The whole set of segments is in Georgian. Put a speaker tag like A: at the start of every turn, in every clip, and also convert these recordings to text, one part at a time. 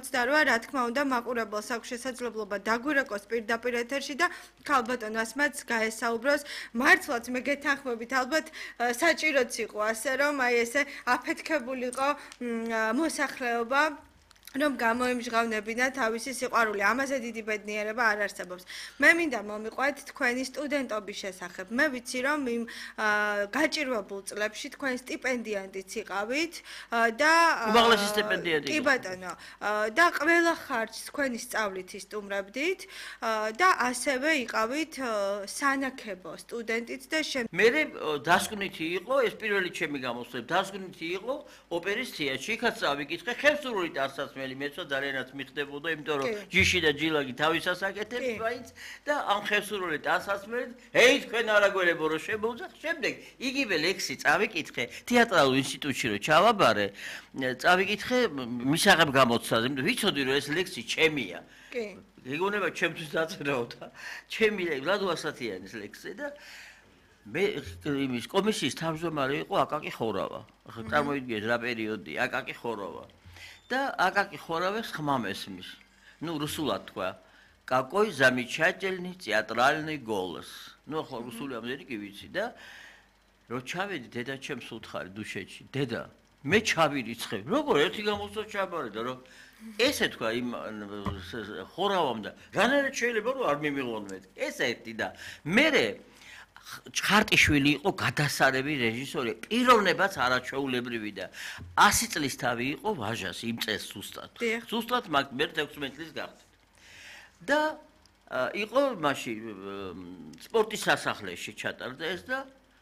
A: 68, რა თქმა უნდა, მაყურებელს აქვს შესაძლებლობა დაგვირეკოს პირდაპირ ეთერში და ქალბატონ ასმაც გაესაუბროს. მართლაც მე გეთანხმებით, ალბათ საჭიროც იყო ასე, რომ აი ესე აფეთქებულიყო მოსახლეობა, რომ გამოიმჟღავნებინა თავისი სიყვარული. ამაზე დიდი ბედნიერება არ არსებობს. მე მინდა მომიყვეთ თქვენი სტუდენტობის შესახებ. მე ვიცი, რომ იმ გაჭირვებულ წლებში თქვენ სტიპენდიანტიც იყავით და
B: უმაღლესი სტიპენდიანტი.
A: კი ბატონო, და ყველა ხარჯს თქვენი სწავლით ისტუმრებდით და ასევე იყავით სანაქებო სტუდენტიც და
B: მე დასკვნითი იყო, ეს პირველი ჩემი გამოსვლები, დასკვნითი იყო ოპერის თეატრში, იქაც წავიკითხე ხევსურული ტანსაცმელი, მეცვა ძალიანაც მიხდებოდა, იმიტომ რომ ჯიში და ჯილაგი თავისას აკეთებს მაინც და ამ ხევსურული ტანსაცმელით, ეი თქვენ არაგველებო რომ შემოვძახ, შემდეგ იგივე ლექსი წავიკითხე თეატრალურ ინსტიტუტში რომ ჩავაბარე, წავიკითხე მისაღებ გამოცდაზე, იმიტომ ვიცოდი რომ ეს ლექსი ჩემია.
A: კი.
B: გეგონება ჩემთვის დაწერაო და ჩემი ლადო ასათიანის ლექსი და მე იმის კომისიის თავმჯდომარე იყო აკაკი ხორავა. ახლა წარმოიდგინეთ რა პერიოდია, აკაკი ხორავა. და აკაკი ხორავეს ხმამესმის. Ну, русულად თქვა. Какой замечательный театральный голос. Ну, ხო რუსული ამდენი კი ვიცი და რო ჩავედი დედაჩემს უთხარი დუშეთში. დედა, მე ჩავირიცხე. როგორ ერთი გამოსვლა ჩაბარდა, რომ ესე თქვა იმ ხორავამ და განერად შეიძლება რომ არ მიმიღონვეთ. ეს ერთი და მერე ჩხარტიშვილი იყო გადასარევი რეჟისორი, პიროვნებაც არაჩვეულებრივი და 100 წლის თავი იყო ვაჟას იმ წელს ზუსტად. ზუსტად მაგ მე 16 წლის გავხდი. და იყო მაშინ სპორტის სასახლეში ჩატარდა ეს და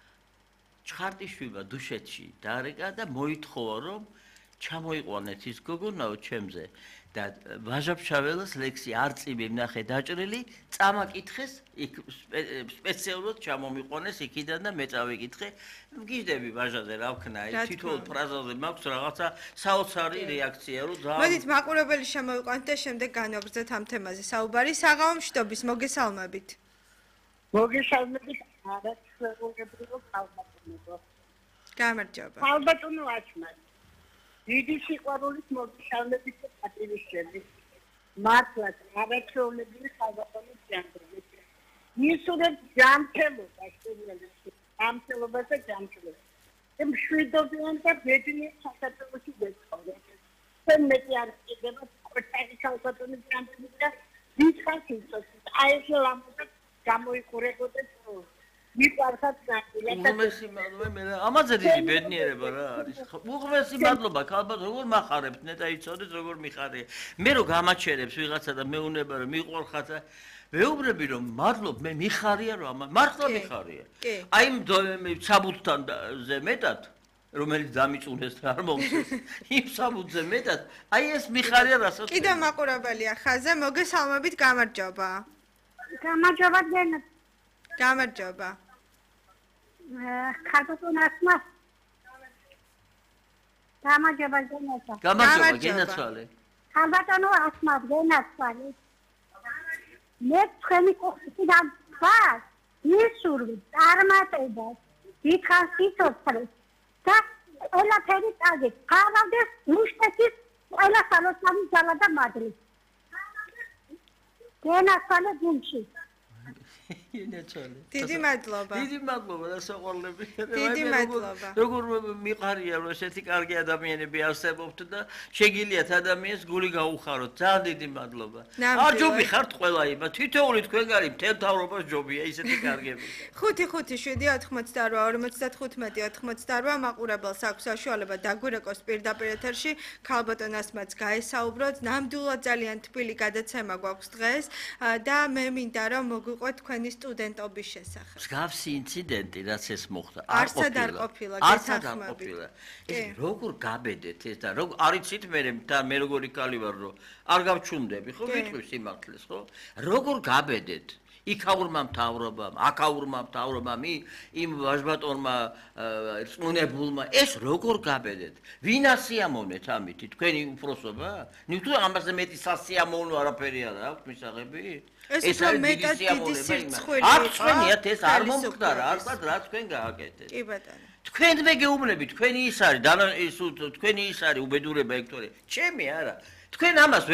B: ჩხარტიშვილმა დუშეთში დარეკა და მოითხოვა რომ ჩამოიყვანეთ ის გოგონაო ჩემზე და ვაჟაფშაველას ლექსი არწივი ნახე დაჭრილი წამაკითხეს იქ სპეციალურად ჩამომიყვანეს იქიდან და მე წავიკითხე მგიჟდები ვაჟაზე რა ვქნა ეს თითოეულ ფრაზაზე მაქვს რაღაცა საოცარი რეაქცია რომ და
A: მოდით მაყურებელი შემოვიყვანთ და შემდეგ განვაგრძელოთ ამ თემაზე საუბარი. საღამო მშვიდობის, მოგესალმებით.
C: მოგესალმებით, არასრულებრივ ქალბატონო.
A: გამარჯობა.
C: ქალბატონო ასმად. დიდი სიყვარულით მოგესალმებით და პატივისცემით. მართლაც არასრულებრივ ქალბატონის ჯანმრთელობით. მისურვებთ ჯანმრთელობა შეგიძლიათ. ჯანმრთელობას და ჯანმრთელობას. მშვიდობიან და ბედნიერ საქართველოში გეცხოვრეთ. ჩვენ მეტი არ გიდება კოჭარი ქალბატონის ჯანმრთელობით და ვიწყართ ისოს. აი ეს ლამაზი გამოიყურებოდეს მიყვარხათ ნაკილაკა
B: მე ამაზე დიდი ბედნიერება რა არის უღმესი მადლობა ქალბატონო როგორ მახარებთ ნეტა იცოდეთ როგორ მიხარია მე რო გამაჩერებს ვიღაცა და მეუნება რომ მიყვარხათ მეუბნები რომ მადლობ მე მიხარია რომ მართლა მიხარია აი იმ საბუთთან ზე მეტად რომელიც დამიწუნეს და არ მომწეს იმ საბუთზე მეტად აი ეს მიხარია რასაც
A: კიდე მაყურებელია ხაზე მოგესალმებით გამარჯობა
C: გამარჯობა გენო
A: გამარჯობა
C: ქალბატონო ასმა გამარჯობა გენო
B: გამარჯობა გენაცვალე
C: ქალბატონო ასმა გენაცვალე მე თქვენი კუთხიდან ვარ ისურვით წარმატებას დიდხანს სიცოცხლეს და ყველაფერი წაგეთ გავავდეს რუსეთის ყველა სალოცავი ძალა და მადლი გენაცვალე გულში
A: დიდი მადლობა.
B: დიდი მადლობა და საყვარლები.
A: დიდი მადლობა.
B: როგორ მიყარია რომ ესეთი კარგი ადამიანები არსებობთ და შეგიძლიათ ადამიანს გული გაუხაროთ. ძალიან დიდი მადლობა. არ ჯობი ხართ ყველა იმა. თითოეული თქვენ გარი მთელ თავრობას ჯობია ისეთი კარგები.
A: 557-98-55-88 მაყურებელს აქვს საშუალება დაგვირეკოს პირდაპირ ეთერში. ქალბატონ ასმაც გაესაუბროთ. ნამდვილად ძალიან თბილი გადაცემა გვაქვს დღეს და მე მინდა რომ მოგვიყვეთ თქვენი სტუდენტობის შესახებ.
B: მსგავსი ინციდენტი რაც ეს მოხდა
A: არ ყოფილა.
B: ეს როგორ გაბედეთ ეს და როგორ არიცით მე როგორი კალი ვარ რომ არ გავჩუნდები ხო ვიტყვი სიმართლეს ხო როგორ გაბედეთ იქაურმა მთავრობამ აკაურმა მთავრობამ იმ ვაჟბატონმა წუნებულმა ეს როგორ გაბედეთ ვინ ასიამოვნეთ ამითი თქვენი უფროსობა ნუ ამაზე მეტი სასიამოვნო არაფერი არ აქვს მისაღები
A: ეს არის მეტად დიდი სირცხვილი
B: არ თქვენიათ ეს არ მომხდარა არც რა თქვენ გააკეთეთ
A: კი ბატონო
B: თქვენვე გეუბნები თქვენი ის არის თქვენი ის არის უბედურება ექტორი ჩემი არა თქვენ ამას